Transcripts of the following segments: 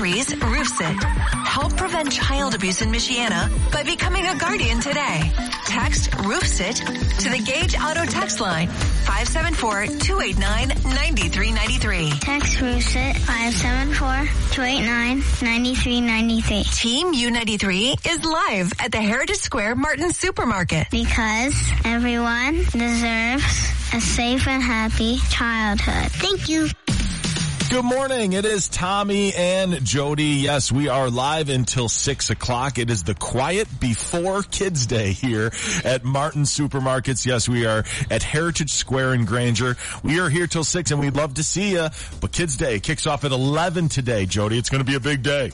U93's RoofSit. Help prevent child abuse in Michiana by becoming a guardian today. Text RoofSit to the Gage Auto text line 574-289-9393. Text RoofSit 574-289-9393. Team U93 is live at the Heritage Square Martin Supermarket. Because everyone deserves a safe and happy childhood. Thank you. Good morning. It is Tommy and Jody. Yes, we are live until 6 o'clock. It is the Quiet Before Kids Day here at Martin Supermarkets. Yes, we are at Heritage Square in Granger. We are here till 6 and we'd love to see you. But Kids Day kicks off at 11 today, Jody. It's going to be a big day.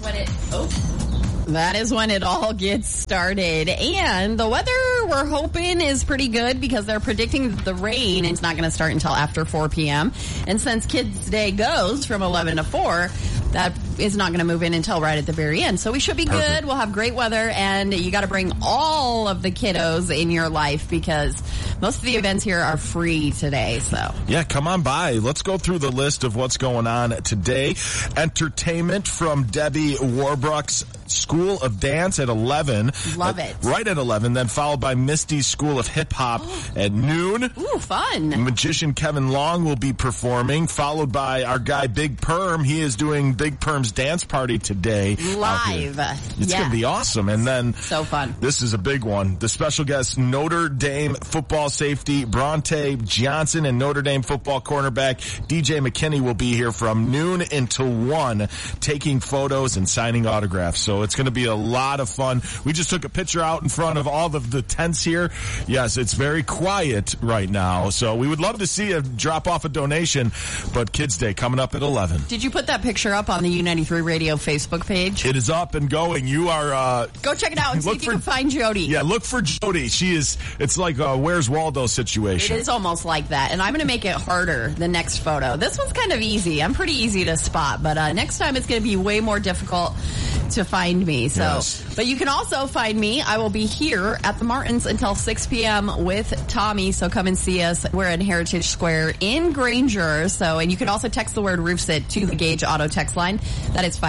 That is when it all gets started. And the weather, we're hoping, is pretty good because they're predicting that the rain is not going to start until after 4 p.m. And since Kids Day goes from 11 to 4, that is not going to move in until right at the very end. So we should be good. We'll have great weather, and you got to bring all of the kiddos in your life because most of the events here are free today. So yeah, come on by. Let's go through the list of what's going on today. Entertainment from Debbie Warbrook's School of Dance at 11. Love it. Right at 11, then followed by Misty's School of Hip Hop at noon. Ooh, fun. Magician Kevin Long will be performing, followed by our guy Big Perm. He is doing Big Perm's dance party today. Live. It's going to be awesome. And then so fun. This is a big one. The special guest, Notre Dame football safety Bronte Johnson and Notre Dame football cornerback DJ McKinney will be here from noon until 1 taking photos and signing autographs. So it's going to be a lot of fun. We just took a picture out in front of all of the tents here. Yes, it's very quiet right now. So we would love to see you drop off a donation. But Kids Day coming up at 11. Did you put that picture up on the U93 Radio Facebook page? It is up and going. You are... Go check it out and see if you can find Jody. Yeah, look for Jody. She is... It's like a Where's Waldo situation. It is almost like that. And I'm going to make it harder, the next photo. This one's kind of easy. I'm pretty easy to spot. But next time it's going to be way more difficult to find me. So, yes. But you can also find me. I will be here at the Martins until 6 p.m. with Tommy. So come and see us. We're in Heritage Square in Granger. So, and you can also text the word RoofSit to the Gage Auto text line. That is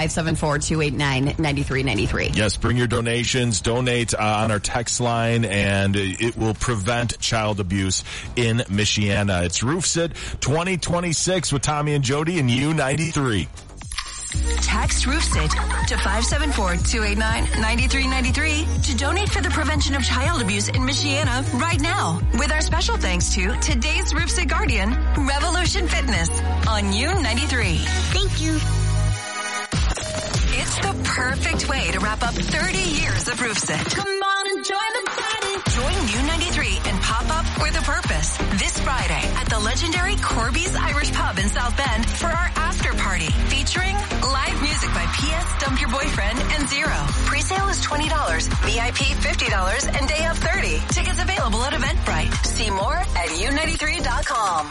574-289-9393. Yes, bring your donations. Donate on our text line, and it will prevent child abuse in Michiana. It's RoofSit 2026 with Tommy and Jody and U93. Text RoofSit to 574-289-9393 to donate for the prevention of child abuse in Michiana right now. With our special thanks to today's RoofSit guardian, Revolution Fitness on U93. Thank you. It's the perfect way to wrap up 30 years of RoofSit. Come on and join the party. Join U93 and pop up with a purpose this Friday at the legendary Corby's Irish Pub in South Bend for our after party featuring live music by P.S. Dump Your Boyfriend and Zero. Presale is $20, VIP $50, and day of $30. Tickets available at Eventbrite. See more at U93.com.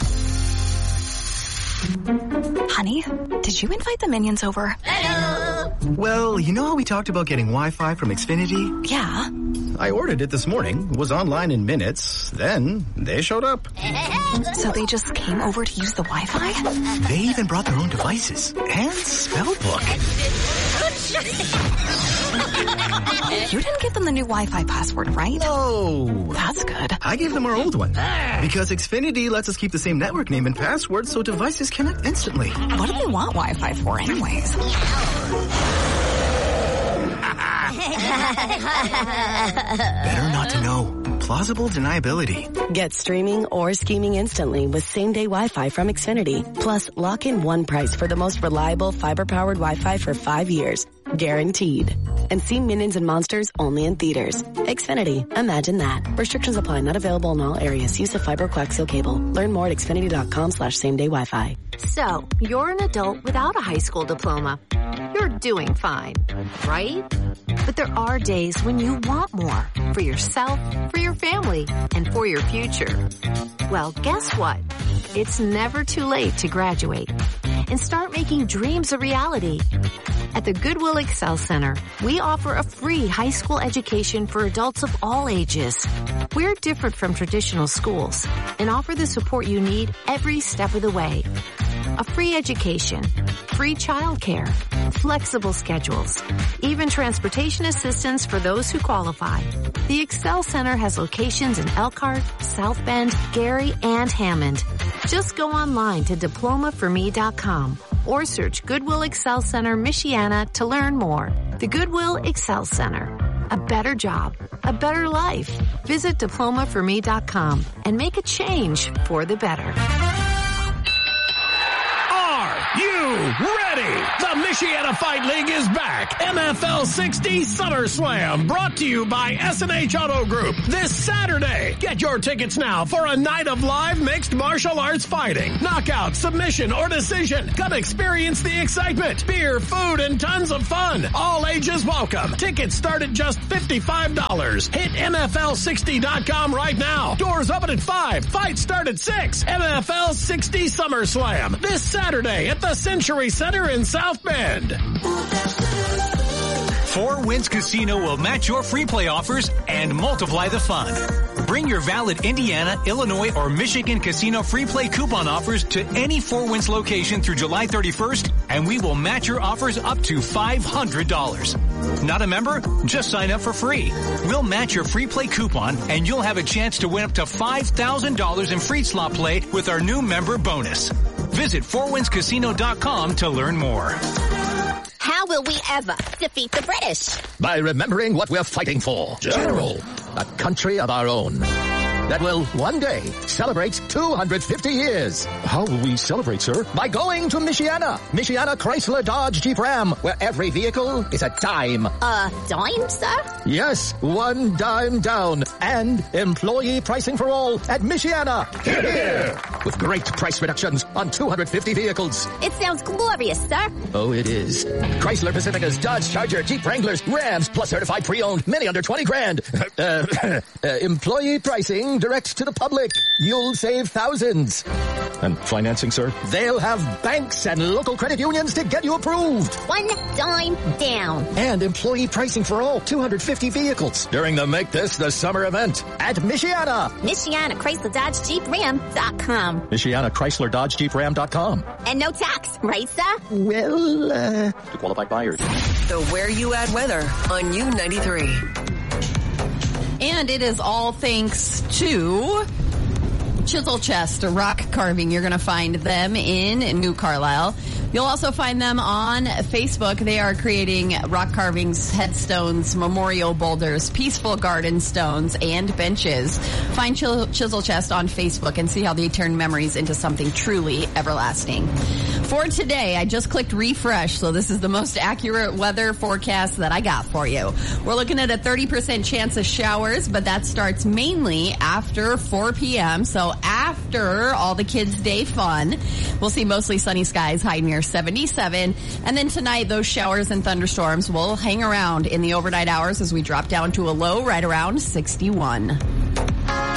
Honey, did you invite the minions over? Hello. Well, you know how we talked about getting Wi-Fi from Xfinity? Yeah. I ordered it this morning, was online in minutes, then they showed up. So they just came over to use the Wi-Fi? They even brought their own devices and spell book. You didn't give them the new Wi-Fi password, right? No. That's good. I gave them our old one because Xfinity lets us keep the same network name and password so devices connect instantly. What do they want Wi-Fi for anyways? Better not to know. Plausible deniability. Get streaming or scheming instantly with same-day Wi-Fi from Xfinity. Plus, lock in one price for the most reliable fiber-powered Wi-Fi for 5 years. Guaranteed. And see Minions and Monsters only in theaters. Xfinity. Imagine that. Restrictions apply. Not available in all areas. Use of fiber coaxial cable. Learn more at xfinity.com/same-day Wi-Fi. So, you're an adult without a high school diploma. You're doing fine, right? But there are days when you want more for yourself, for your family, and for your future. Well, guess what? It's never too late to graduate and start making dreams a reality. At the Goodwill Excel Center, we offer a free high school education for adults of all ages. We're different from traditional schools and offer the support you need every step of the way. a free education, free childcare, flexible schedules, even transportation assistance for those who qualify. The Excel Center has locations in Elkhart, South Bend, Gary, and Hammond. Just go online to diplomaforme.com or search Goodwill Excel Center, Michiana to learn more. The Goodwill Excel Center. A better job, a better life. Visit diplomaforme.com and make a change for the better. Are you ready? The Michiana Fight League is back. MFL 60 SummerSlam, brought to you by S&H Auto Group this Saturday. Get your tickets now for a night of live mixed martial arts fighting. Knockout, submission, or decision. Come experience the excitement. Beer, food, and tons of fun. All ages welcome. Tickets start at just $55. Hit MFL60.com right now. Doors open at 5. Fights start at 6. MFL 60 SummerSlam this Saturday at the Century Center in South Bend. Four Winds Casino will match your free play offers and multiply the fun. Bring your valid Indiana, Illinois, or Michigan casino free play coupon offers to any Four Winds location through July 31st, and we will match your offers up to $500. Not a member? Just sign up for free. We'll match your free play coupon, and you'll have a chance to win up to $5,000 in free slot play with our new member bonus. Visit fourwindscasino.com to learn more. How will we ever defeat the British? By remembering what we're fighting for. General, a country of our own that will one day celebrate 250 years. How will we celebrate, sir? By going to Michiana. Michiana Chrysler Dodge Jeep Ram, where every vehicle is a dime. A dime, sir? Yes, one dime down. And employee pricing for all at Michiana. Hear, hear. With great price reductions on 250 vehicles. It sounds glorious, sir. Oh, it is. Chrysler Pacificas, Dodge Charger, Jeep Wranglers, Rams, plus certified pre-owned, many under 20 grand. Employee pricing direct to the public. You'll save thousands. And financing, sir? They'll have banks and local credit unions to get you approved. One dime down. And employee pricing for all 250 vehicles during the Make This the Summer event at Michiana. Michiana Chrysler Dodge Jeep Ram.com. Michiana Chrysler Dodge Jeep Ram.com. And no tax, right, sir? Well, to qualified buyers. The Where You At weather on U93. And it is all thanks to Chisel Chest Rock Carving. You're going to find them in New Carlisle. You'll also find them on Facebook. They are creating rock carvings, headstones, memorial boulders, peaceful garden stones, and benches. Find Chisel Chest on Facebook and see how they turn memories into something truly everlasting. For today, I just clicked refresh, so this is the most accurate weather forecast that I got for you. We're looking at a 30% chance of showers, but that starts mainly after 4 p.m., so after all the kids' day fun. We'll see mostly sunny skies, high near 77. And then tonight, those showers and thunderstorms will hang around in the overnight hours as we drop down to a low right around 61.